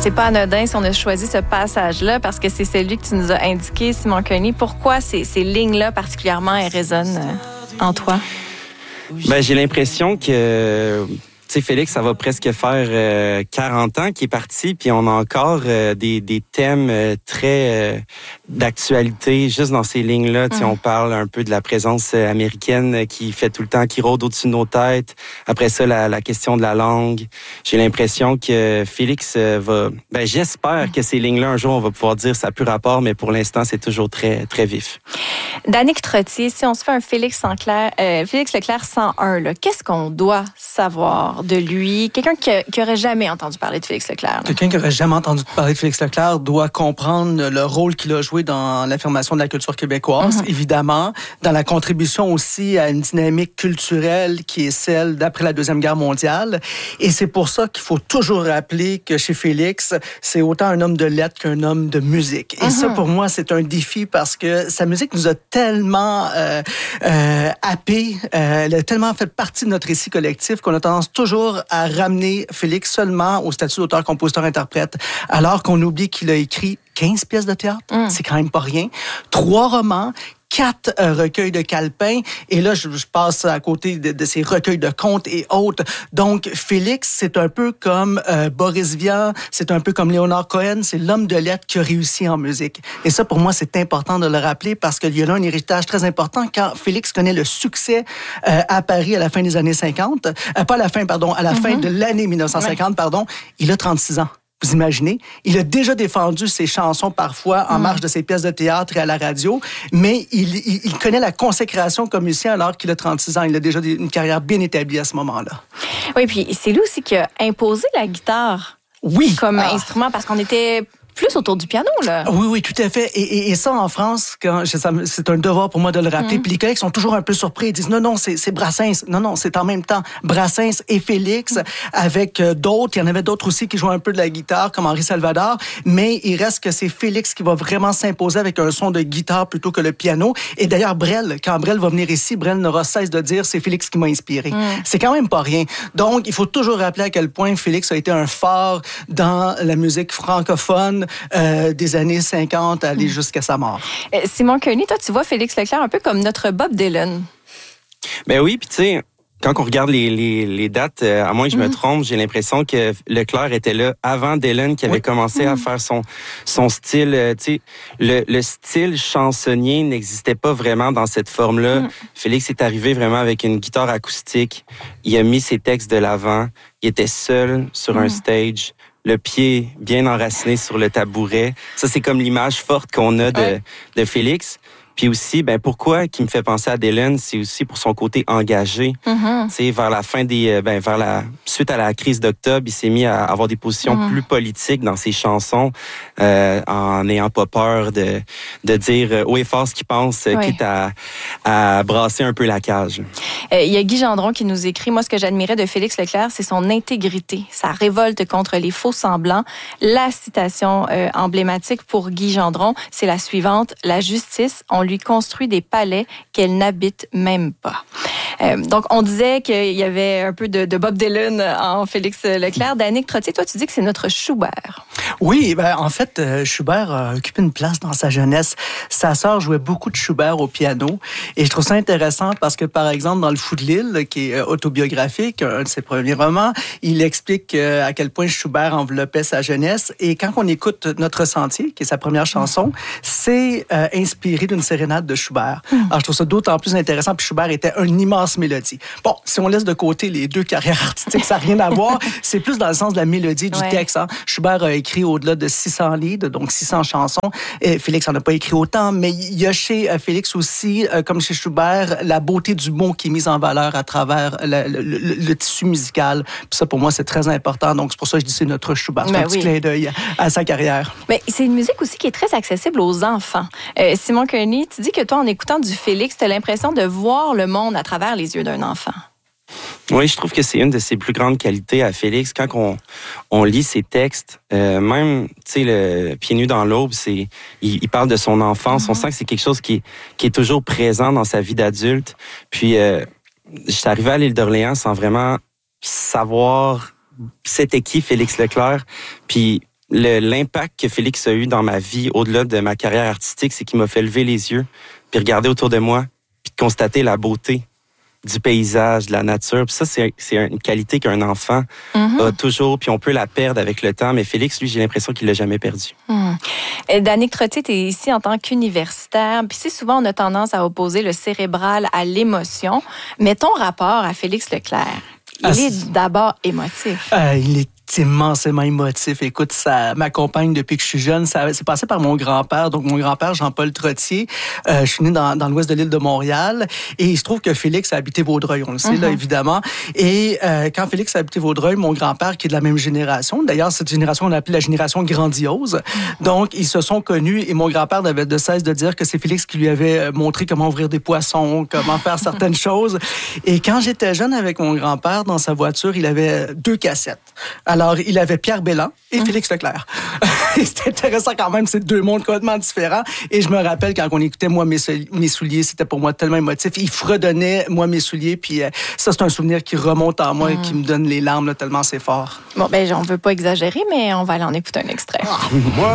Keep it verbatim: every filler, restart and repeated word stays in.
C'est pas anodin si on a choisi ce passage-là parce que c'est celui que tu nous as indiqué, Simon Kearney. Pourquoi ces, ces lignes-là particulièrement elles résonnent euh, en toi? Ben, j'ai l'impression que... Tu sais, Félix, ça va presque faire euh, quarante ans qu'il est parti, puis on a encore euh, des, des thèmes euh, très euh, d'actualité juste dans ces lignes-là. Tu sais, mm. on parle un peu de la présence euh, américaine qui fait tout le temps, qui rôde au-dessus de nos têtes. Après ça, la, la question de la langue. J'ai l'impression que Félix euh, va... Ben, j'espère mm. que ces lignes-là, un jour, on va pouvoir dire ça a plus rapport, mais pour l'instant, c'est toujours très, très vif. Danick Trottier, si on se fait un Félix Leclerc, euh, Félix Leclerc cent un, là, qu'est-ce qu'on doit savoir de lui? Quelqu'un qui, qui aurait jamais entendu parler de Félix Leclerc. Là. Quelqu'un qui aurait jamais entendu parler de Félix Leclerc doit comprendre le rôle qu'il a joué dans l'affirmation de la culture québécoise, mm-hmm. évidemment, dans la contribution aussi à une dynamique culturelle qui est celle d'après la Deuxième Guerre mondiale. Et c'est pour ça qu'il faut toujours rappeler que chez Félix, c'est autant un homme de lettres qu'un homme de musique. Et mm-hmm. ça, pour moi, c'est un défi parce que sa musique nous a tellement euh, euh, happés, euh, elle a tellement fait partie de notre récit collectif qu'on a tendance toujours à ramener Félix seulement au statut d'auteur, compositeur, interprète, alors qu'on oublie qu'il a écrit quinze pièces de théâtre, mm. c'est quand même pas rien, trois romans, quatre euh, recueils de calepins, et là, je, je passe à côté de, de ces recueils de contes et autres. Donc, Félix, c'est un peu comme euh, Boris Vian, c'est un peu comme Léonard Cohen, c'est l'homme de lettres qui a réussi en musique. Et ça, pour moi, c'est important de le rappeler parce qu'il y a là un héritage très important quand Félix connaît le succès euh, à Paris à la fin des années cinquante, euh, pas à la fin, pardon, à la mm-hmm. fin de l'année dix-neuf cent cinquante, ouais. pardon, il a trente-six ans. Vous imaginez? Il a déjà défendu ses chansons parfois en mmh. marge de ses pièces de théâtre et à la radio, mais il, il, il connaît la consécration comme musicien alors qu'il a trente-six ans. Il a déjà une carrière bien établie à ce moment-là. Oui, puis c'est lui aussi qui a imposé la guitare oui. comme ah. instrument parce qu'on était... plus autour du piano, là. Oui, oui, tout à fait. Et, et, et ça, en France, quand, c'est un devoir pour moi de le rappeler. Mmh. Puis les collègues sont toujours un peu surpris. Ils disent, non, non, c'est, c'est Brassens. Non, non, c'est en même temps Brassens et Félix, mmh. avec euh, d'autres. Il y en avait d'autres aussi qui jouaient un peu de la guitare, comme Henri Salvador. Mais il reste que c'est Félix qui va vraiment s'imposer avec un son de guitare plutôt que le piano. Et d'ailleurs, Brel, quand Brel va venir ici, Brel n'aura cesse de dire, c'est Félix qui m'a inspiré. Mmh. C'est quand même pas rien. Donc, il faut toujours rappeler à quel point Félix a été un phare dans la musique francophone, Euh, des années cinquante à aller jusqu'à sa mort. Euh, Simon Kearney, toi, tu vois Félix Leclerc un peu comme notre Bob Dylan. Ben oui, puis tu sais, quand on regarde les, les, les dates, euh, à moins que je me trompe, j'ai l'impression que Leclerc était là avant Dylan qui avait oui. commencé mmh. à faire son, son style. Euh, tu sais, le, le style chansonnier n'existait pas vraiment dans cette forme-là. Mmh. Félix est arrivé vraiment avec une guitare acoustique. Il a mis ses textes de l'avant. Il était seul sur mmh. un stage. Le pied bien enraciné sur le tabouret. Ça, c'est comme l'image forte qu'on a de, ouais. de Félix. Puis aussi, ben pourquoi qui me fait penser à Dylan, c'est aussi pour son côté engagé. Mm-hmm. Tu sais, vers la fin des, ben vers la suite à la crise d'octobre, il s'est mis à avoir des positions mm-hmm. plus politiques dans ses chansons, euh, en n'ayant pas peur de de dire haut et fort ce qu'il pense, oui. quitte à à brasser un peu la cage. Il euh, y a Guy Gendron qui nous écrit, moi ce que j'admirais de Félix Leclerc, c'est son intégrité, sa révolte contre les faux semblants. La citation euh, emblématique pour Guy Gendron, c'est la suivante: la justice, on lui construit des palais qu'elle n'habite même pas. Euh, donc, on disait qu'il y avait un peu de, de Bob Dylan en Félix Leclerc. Danick Trottier, toi, tu dis que c'est notre Schubert. Oui, ben en fait, euh, Schubert a occupé une place dans sa jeunesse. Sa sœur jouait beaucoup de Schubert au piano. Et je trouve ça intéressant parce que, par exemple, dans Le Fou de Lille, qui est autobiographique, un de ses premiers romans, il explique euh, à quel point Schubert enveloppait sa jeunesse. Et quand on écoute Notre Sentier, qui est sa première chanson, c'est euh, inspiré d'une sérénade de Schubert. Mmh. Alors, je trouve ça d'autant plus intéressant. Puis Schubert était un immense mélodie. Bon, si on laisse de côté les deux carrières artistiques, ça n'a rien à voir. C'est plus dans le sens de la mélodie, du ouais. texte. Hein. Schubert a écrit au-delà de six cents livres, donc six cents chansons. Et Félix n'en a pas écrit autant, mais il y a chez Félix aussi, euh, comme chez Schubert, la beauté du mot qui est mise en valeur à travers le, le, le, le tissu musical. Puis ça, pour moi, c'est très important. Donc, c'est pour ça que je dis que c'est notre Schubert. C'est ben un oui. petit clin d'œil à, à sa carrière. Mais c'est une musique aussi qui est très accessible aux enfants. Euh, Simon Kearney, tu dis que toi, en écoutant du Félix, tu as l'impression de voir le monde à travers les yeux d'un enfant. Oui, je trouve que c'est une de ses plus grandes qualités à Félix. Quand on, on lit ses textes, euh, même, tu sais, le Pieds nus dans l'aube, c'est, il, il parle de son enfance. Mm-hmm. On sent que c'est quelque chose qui, qui est toujours présent dans sa vie d'adulte. Puis, euh, je suis arrivé à l'île d'Orléans sans vraiment savoir c'était qui Félix Leclerc. Puis, le, l'impact que Félix a eu dans ma vie, au-delà de ma carrière artistique, c'est qu'il m'a fait lever les yeux, puis regarder autour de moi, puis de constater la beauté du paysage, de la nature. Puis ça, c'est, c'est une qualité qu'un enfant mm-hmm. a toujours, puis on peut la perdre avec le temps. Mais Félix, lui, j'ai l'impression qu'il l'a jamais perdu. Mm. Danick Trottier, tu es ici en tant qu'universitaire. Puis c'est souvent, on a tendance à opposer le cérébral à l'émotion. Mais ton rapport à Félix Leclerc, il ah, est d'abord émotif. Euh, il est immensément émotif. Écoute, ça m'accompagne depuis que je suis jeune. Ça c'est passé par mon grand-père. Donc, mon grand-père, Jean-Paul Trottier. Euh, je suis né dans, dans l'ouest de l'île de Montréal. Et il se trouve que Félix a habité Vaudreuil. On le sait, mm-hmm. là, évidemment. Et euh, quand Félix a habité Vaudreuil, mon grand-père, qui est de la même génération, d'ailleurs, cette génération, on l'appelle la génération grandiose. Mm-hmm. Donc, ils se sont connus. Et mon grand-père n'avait de cesse de dire que c'est Félix qui lui avait montré comment ouvrir des poissons, comment faire certaines choses. Et quand j'étais jeune avec mon grand-père, dans sa voiture, il avait deux cassettes. Alors, il avait Pierre Belland et mmh. Félix Leclerc. C'était intéressant quand même, c'est deux mondes complètement différents. Et je me rappelle quand on écoutait Moi, mes, mes souliers, c'était pour moi tellement émotif. Il fredonnait Moi, mes souliers. Puis euh, ça, c'est un souvenir qui remonte en moi mmh. et qui me donne les larmes là, tellement c'est fort. Bon, ben, on ne veut pas exagérer, mais on va aller en écouter un extrait. Moi,